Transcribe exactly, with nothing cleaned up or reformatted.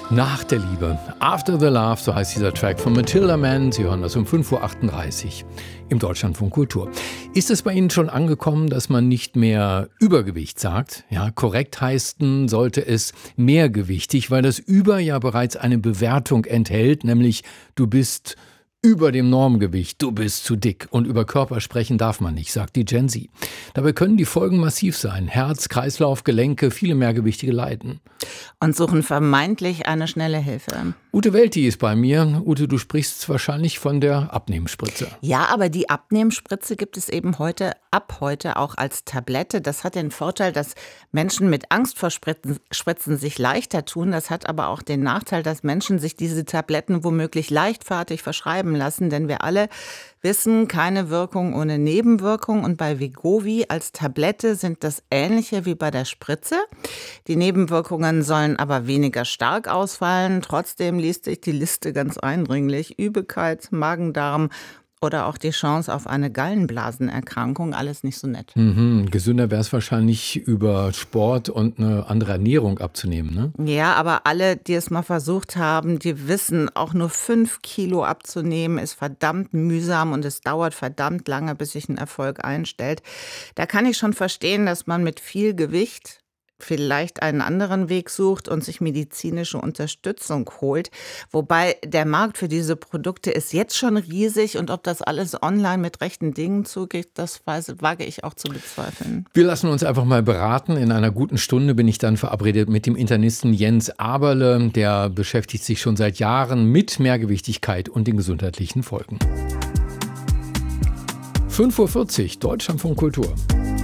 Nach der Liebe. After the Love, so heißt dieser Track von Matilda Mann. Sie hören das um fünf Uhr achtunddreißig im Deutschlandfunk Kultur. Ist es bei Ihnen schon angekommen, dass man nicht mehr Übergewicht sagt? Ja, korrekt heißen sollte es mehrgewichtig, weil das Über ja bereits eine Bewertung enthält, nämlich du bist über dem Normgewicht, du bist zu dick. Und über Körper sprechen darf man nicht, sagt die Gen Z. Dabei können die Folgen massiv sein. Herz, Kreislauf, Gelenke, viele Mehrgewichtige leiden. Und suchen vermeintlich eine schnelle Hilfe. Ute Welti ist bei mir. Ute, du sprichst wahrscheinlich von der Abnehmspritze. Ja, aber die Abnehmspritze gibt es eben heute, ab heute auch als Tablette. Das hat den Vorteil, dass Menschen mit Angst vor Spritzen, Spritzen sich leichter tun. Das hat aber auch den Nachteil, dass Menschen sich diese Tabletten womöglich leichtfertig verschreiben lassen. Denn wir alle wissen, keine Wirkung ohne Nebenwirkung. Und bei Wegovy als Tablette sind das ähnliche wie bei der Spritze. Die Nebenwirkungen sollen aber weniger stark ausfallen. Trotzdem liest sich die Liste ganz eindringlich. Übelkeit, Magen-Darm oder auch die Chance auf eine Gallenblasenerkrankung, alles nicht so nett. Mhm. Gesünder wäre es wahrscheinlich, über Sport und eine andere Ernährung abzunehmen, ne? Ja, aber alle, die es mal versucht haben, die wissen, auch nur fünf Kilo abzunehmen ist verdammt mühsam und es dauert verdammt lange, bis sich ein Erfolg einstellt. Da kann ich schon verstehen, dass man mit viel Gewicht vielleicht einen anderen Weg sucht und sich medizinische Unterstützung holt. Wobei der Markt für diese Produkte ist jetzt schon riesig und ob das alles online mit rechten Dingen zugeht, das weiß, wage ich auch zu bezweifeln. Wir lassen uns einfach mal beraten. In einer guten Stunde bin ich dann verabredet mit dem Internisten Jens Aberle. Der beschäftigt sich schon seit Jahren mit Mehrgewichtigkeit und den gesundheitlichen Folgen. fünf Uhr vierzig, Deutschlandfunk Kultur.